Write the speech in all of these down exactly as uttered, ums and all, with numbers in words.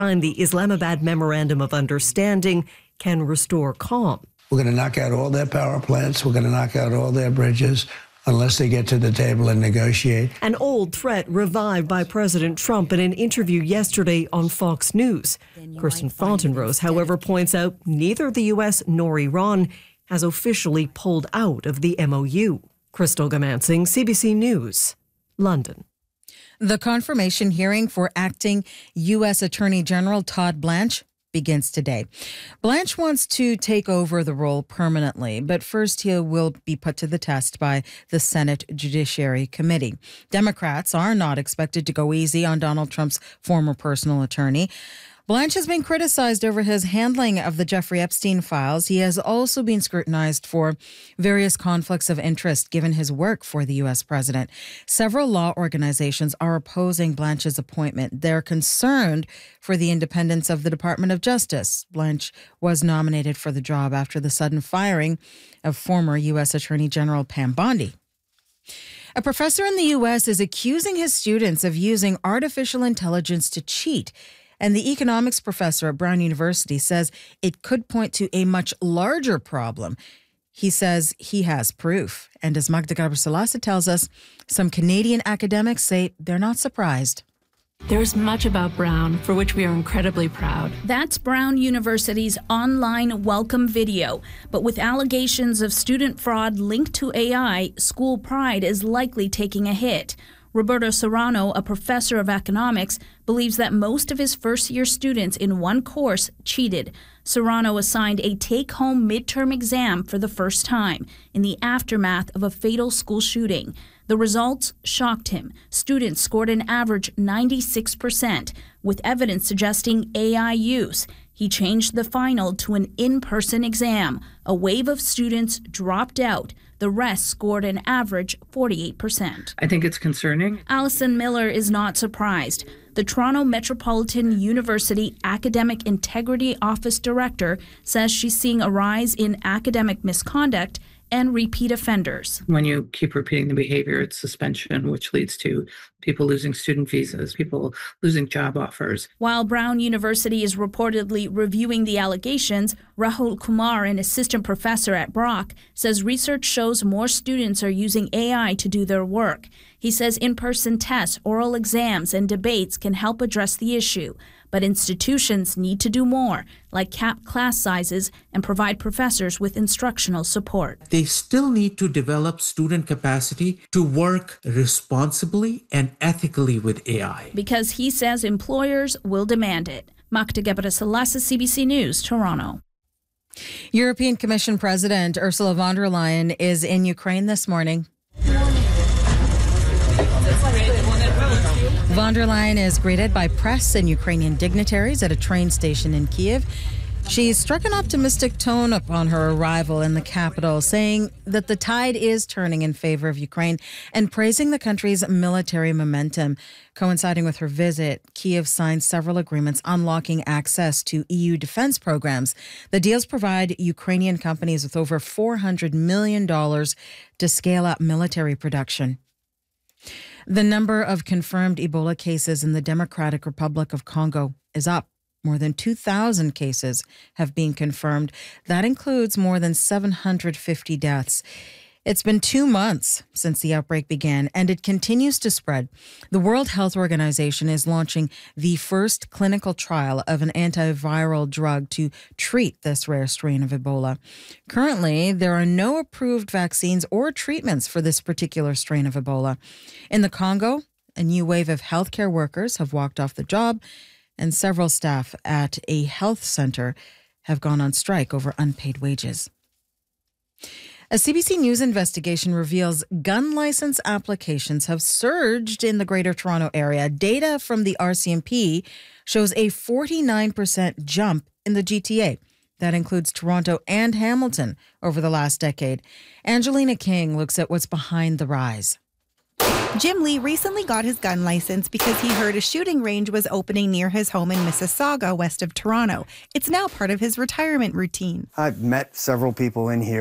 the Islamabad Memorandum of Understanding can restore calm. We're going to knock out all their power plants. We're going to knock out all their bridges unless they get to the table and negotiate. An old threat revived by President Trump in an interview yesterday on Fox News. Kirsten Fontenrose, however, points out neither the U S nor Iran has officially pulled out of the M O U. Crystal Gamansing, C B C News, London. The confirmation hearing for acting U S Attorney General Todd Blanche begins today. Blanche wants to take over the role permanently, but first he will be put to the test by the Senate Judiciary Committee. Democrats are not expected to go easy on Donald Trump's former personal attorney. Blanche has been criticized over his handling of the Jeffrey Epstein files. He has also been scrutinized for various conflicts of interest given his work for the U S president. Several law organizations are opposing Blanche's appointment. They're concerned for the independence of the Department of Justice. Blanche was nominated for the job after the sudden firing of former U S Attorney General Pam Bondi. A professor in the U S is accusing his students of using artificial intelligence to cheat. And the economics professor at Brown University says it could point to a much larger problem. He says he has proof. And as Magda Gabrisalasa tells us, some Canadian academics say they're not surprised. There's much about Brown for which we are incredibly proud. That's Brown University's online welcome video. But with allegations of student fraud linked to A I, school pride is likely taking a hit. Roberto Serrano, a professor of economics, believes that most of his first-year students in one course cheated. Serrano assigned a take-home midterm exam for the first time in the aftermath of a fatal school shooting. The results shocked him. Students scored an average ninety-six percent, with evidence suggesting A I use. He changed the final to an in-person exam. A wave of students dropped out. The rest scored an average forty-eight percent. I think it's concerning. Alison Miller is not surprised. The Toronto Metropolitan University Academic Integrity Office Director says she's seeing a rise in academic misconduct and repeat offenders. When you keep repeating the behavior, it's suspension, which leads to people losing student visas, people losing job offers. While Brown University is reportedly reviewing the allegations, Rahul Kumar, an assistant professor at Brock, says research shows more students are using A I to do their work. He says in-person tests, oral exams, and debates can help address the issue. But institutions need to do more, like cap class sizes and provide professors with instructional support. They still need to develop student capacity to work responsibly and ethically with A I. Because he says employers will demand it. Magda Gabrisalasa, C B C News, Toronto. European Commission President Ursula von der Leyen is in Ukraine this morning. Von der Leyen is greeted by press and Ukrainian dignitaries at a train station in Kyiv. She struck an optimistic tone upon her arrival in the capital, saying that the tide is turning in favor of Ukraine and praising the country's military momentum. Coinciding with her visit, Kyiv signed several agreements unlocking access to E U defense programs. The deals provide Ukrainian companies with over four hundred million dollars to scale up military production. The number of confirmed Ebola cases in the Democratic Republic of Congo is up. More than two thousand cases have been confirmed. That includes more than seven hundred fifty deaths. It's been two months since the outbreak began, and it continues to spread. The World Health Organization is launching the first clinical trial of an antiviral drug to treat this rare strain of Ebola. Currently, there are no approved vaccines or treatments for this particular strain of Ebola. In the Congo, a new wave of healthcare workers have walked off the job, and several staff at a health center have gone on strike over unpaid wages. A C B C News investigation reveals gun license applications have surged in the Greater Toronto Area. Data from the R C M P shows a forty-nine percent jump in the G T A. That includes Toronto and Hamilton over the last decade. Angelina King looks at what's behind the rise. Jim Lee recently got his gun license because he heard a shooting range was opening near his home in Mississauga, west of Toronto. It's now part of his retirement routine. I've met several people in here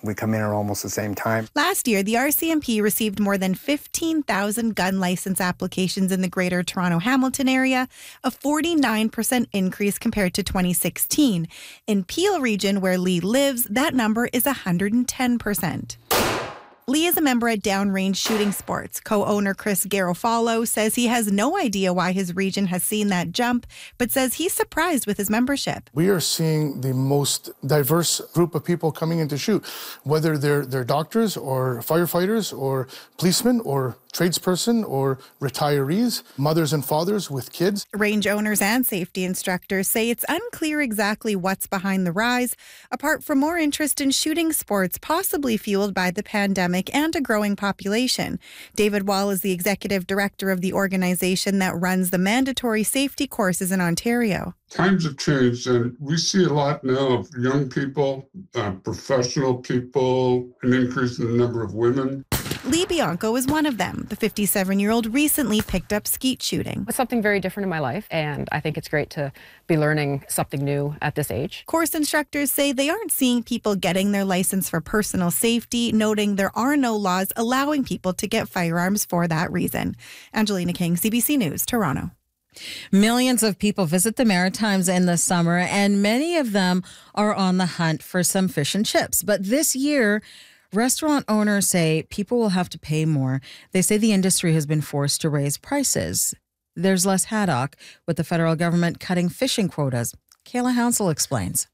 We come in at almost the same time. Last year, the R C M P received more than fifteen thousand gun license applications in the Greater Toronto-Hamilton area, a forty-nine percent increase compared to twenty sixteen. In Peel region, where Lee lives, that number is one hundred ten percent. Lee is a member at Downrange Shooting Sports. Co-owner Chris Garofalo says he has no idea why his region has seen that jump, but says he's surprised with his membership. We are seeing the most diverse group of people coming in to shoot, whether they're, they're doctors or firefighters or policemen or tradesperson or retirees, mothers and fathers with kids. Range owners and safety instructors say it's unclear exactly what's behind the rise, apart from more interest in shooting sports, possibly fueled by the pandemic and a growing population. David Wall is the executive director of the organization that runs the mandatory safety courses in Ontario. Times have changed, and we see a lot now of young people, uh, professional people, an increase in the number of women. Lee Bianco is one of them. The fifty-seven-year-old recently picked up skeet shooting. It's something very different in my life, and I think it's great to be learning something new at this age. Course instructors say they aren't seeing people getting their license for personal safety, noting there are no laws allowing people to get firearms for that reason. Angelina King, C B C News, Toronto. Millions of people visit the Maritimes in the summer, and many of them are on the hunt for some fish and chips. But this year, restaurant owners say people will have to pay more. They say the industry has been forced to raise prices. There's less haddock with the federal government cutting fishing quotas. Kayla Hounsel explains.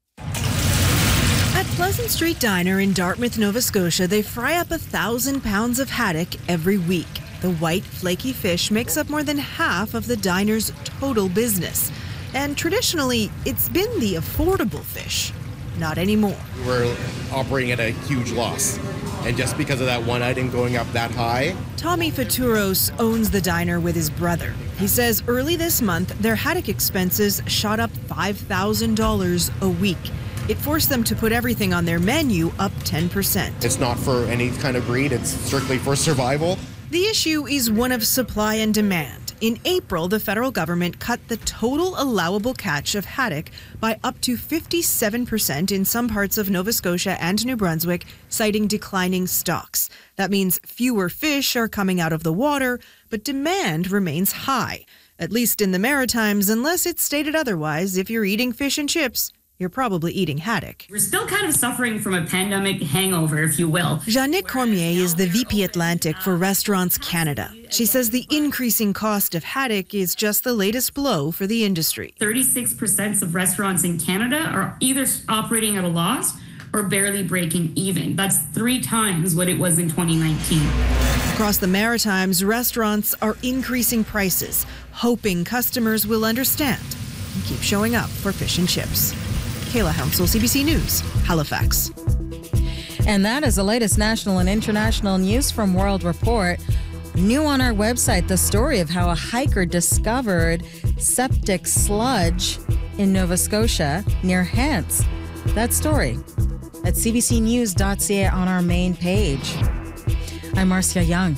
At Pleasant Street Diner in Dartmouth, Nova Scotia, they fry up a thousand pounds of haddock every week. The white, flaky fish makes up more than half of the diner's total business. And traditionally, it's been the affordable fish. Not anymore. We're operating at a huge loss. And just because of that one item going up that high. Tommy Faturos owns the diner with his brother. He says early this month, their haddock expenses shot up five thousand dollars a week. It forced them to put everything on their menu up ten percent. It's not for any kind of greed, it's strictly for survival. The issue is one of supply and demand. In April, the federal government cut the total allowable catch of haddock by up to fifty-seven percent in some parts of Nova Scotia and New Brunswick, citing declining stocks. That means fewer fish are coming out of the water, but demand remains high, at least in the Maritimes, unless it's stated otherwise. If you're eating fish and chips, you're probably eating haddock. We're still kind of suffering from a pandemic hangover, if you will. Jeanette Cormier is the V P Atlantic for Restaurants Canada. She says the increasing cost of haddock is just the latest blow for the industry. thirty-six percent of restaurants in Canada are either operating at a loss or barely breaking even. That's three times what it was in twenty nineteen. Across the Maritimes, restaurants are increasing prices, hoping customers will understand and keep showing up for fish and chips. Kayla Hounsel, C B C News, Halifax. And that is the latest national and international news from World Report. New on our website, the story of how a hiker discovered septic sludge in Nova Scotia near Hants. That story at c b c news dot c a on our main page. I'm Marcia Young.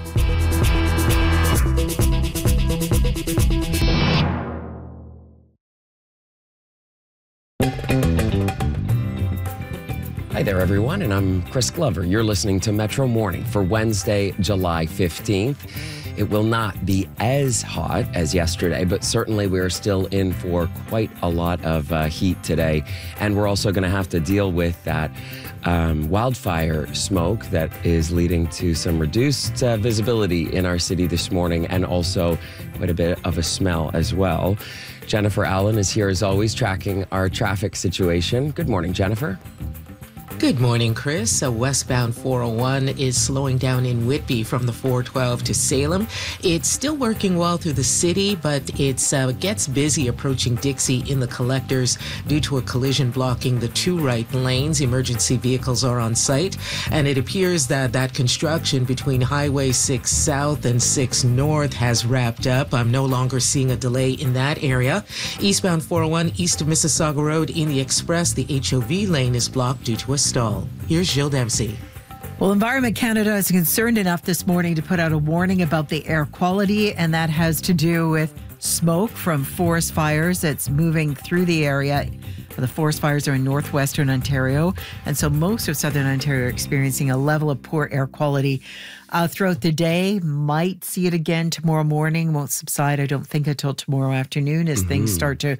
Hi there, everyone, and I'm Chris Glover. You're listening to Metro Morning for Wednesday, July fifteenth. It will not be as hot as yesterday, but certainly we're still in for quite a lot of uh, heat today. And we're also going to have to deal with that um, wildfire smoke that is leading to some reduced uh, visibility in our city this morning, and also quite a bit of a smell as well. Jennifer Allen is here as always, tracking our traffic situation. Good morning, Jennifer. Good morning, Chris. A westbound four oh one is slowing down in Whitby from the four twelve to Salem. It's still working well through the city, but it uh, gets busy approaching Dixie in the collectors due to a collision blocking the two right lanes. Emergency vehicles are on site, and it appears that that construction between Highway six South and six North has wrapped up. I'm no longer seeing a delay in that area. Eastbound four oh one east of Mississauga Road in the Express, the H O V lane is blocked due to a stall. Here's Jill Dempsey. Well, Environment Canada is concerned enough this morning to put out a warning about the air quality, and that has to do with smoke from forest fires that's moving through the area. The forest fires are in northwestern Ontario, and so most of southern Ontario are experiencing a level of poor air quality uh, throughout the day. Might see it again tomorrow morning. Won't subside, I don't think, until tomorrow afternoon as mm-hmm. things start to